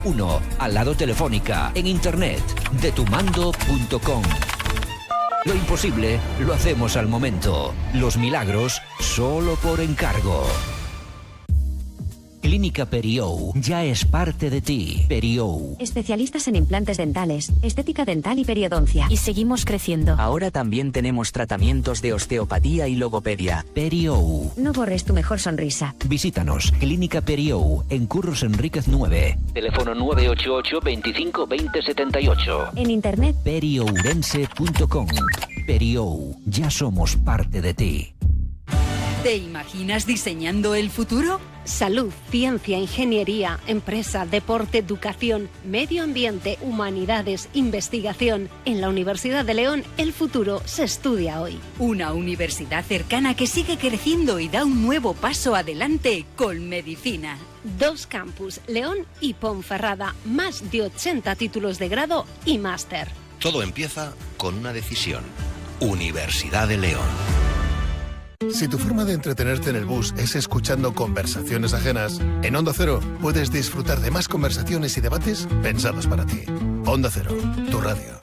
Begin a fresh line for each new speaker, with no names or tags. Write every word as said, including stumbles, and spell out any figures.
uno, al lado Telefónica, en internet, detumando punto com. Lo imposible lo hacemos al momento. Los milagros solo por encargo. Clínica Periou ya es parte de ti. Periou.
Especialistas en implantes dentales, estética dental y periodoncia. Y seguimos creciendo.
Ahora también tenemos tratamientos de osteopatía y logopedia.
Periou.
No borres tu mejor sonrisa.
Visítanos, Clínica Periou, en Curros Enríquez nueve. Teléfono nueve ocho ocho, veinticinco, veinte, setenta y ocho.
En internet,
periourense punto com. Periou, ya somos parte de ti.
¿Te imaginas diseñando el futuro?
Salud, ciencia, ingeniería, empresa, deporte, educación, medio ambiente, humanidades, investigación. En la Universidad de León, el futuro se estudia hoy.
Una universidad cercana que sigue creciendo y da un nuevo paso adelante con medicina.
Dos campus, León y Ponferrada, más de ochenta títulos de grado y máster.
Todo empieza con una decisión. Universidad de León.
Si tu forma de entretenerte en el bus es escuchando conversaciones ajenas, en Onda Cero puedes disfrutar de más conversaciones y debates pensados para ti. Onda Cero, tu radio.